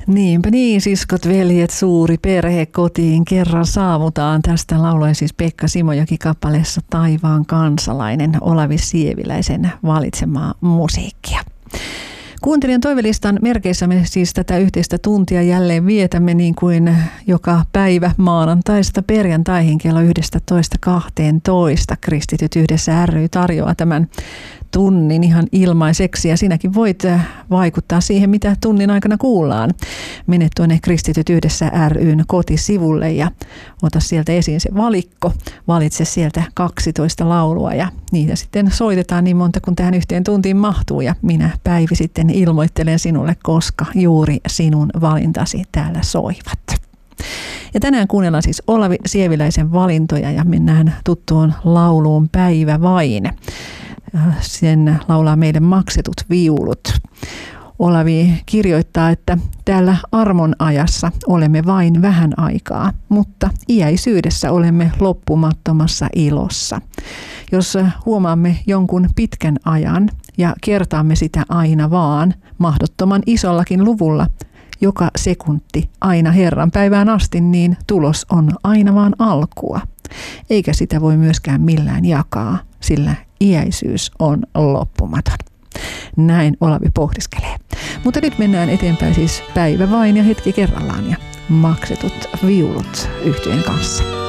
Niinpä niin, siskot, veljet, suuri perhe kotiin kerran saavutaan. Tästä lauloi siis Pekka Simojoki kappaleessa Taivaan kansalainen, Olavi Sieviläisen valitsemaa musiikkia. Kuuntelijan toivelistan merkeissä me siis tätä yhteistä tuntia jälleen vietämme niin kuin joka päivä maanantaista perjantaihin kello 11:12. Kristityt yhdessä ry tarjoaa tämän tunnin ihan ilmaiseksi ja sinäkin voit vaikuttaa siihen, mitä tunnin aikana kuullaan. Mene tuonne Kristityt yhdessä ry:n kotisivulle ja ota sieltä esiin se valikko. Valitse sieltä 12 laulua ja niitä sitten soitetaan niin monta kuin tähän yhteen tuntiin mahtuu ja minä Päivi sitten ilmoittelen sinulle, koska juuri sinun valintasi täällä soivat. Ja tänään kuunnellaan siis Olavi Sieviläisen valintoja ja mennään tuttuun lauluun Päivä vain. Sen laulaa meille Maksetut viulut. Olavi kirjoittaa, että täällä armon ajassa olemme vain vähän aikaa, mutta iäisyydessä olemme loppumattomassa ilossa. Jos huomaamme jonkun pitkän ajan ja kertaamme sitä aina vaan mahdottoman isollakin luvulla, joka sekunti aina Herran päivään asti, niin tulos on aina vaan alkua. Eikä sitä voi myöskään millään jakaa, sillä iäisyys on loppumaton. Näin Olavi pohdiskelee. Mutta nyt mennään eteenpäin siis Päivä vain ja hetki kerrallaan ja Maksetut viulut yhtyeen kanssa.